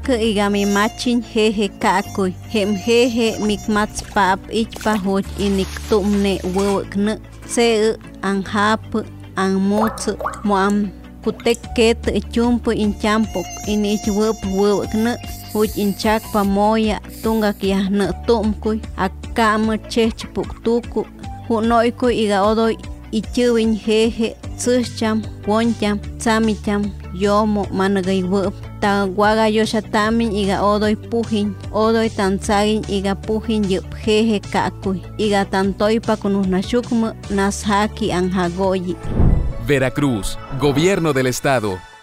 Tumke igami machin jeje kakuy. Hem jeje mikmats pap ichpa hoj inik tumne wewekne. Se anhap anmutsu moam kutek ket chumpu inchampok inich wewekne. Huj inchak pamoya tungak yahne tumkuy. Akam chechpuk tuku. Hunoykuy iga odoy ichiwin jeje. Tsucham, woncham, tsamicham, yomo managay wep. Ta waga yoshatamin iga odoy pujin. Odoy tanzagin iga pujin yup jeje kakuy. Iga tantoypa kunusnashukmu nashaki anhagoyi. Veracruz, Gobierno del Estado.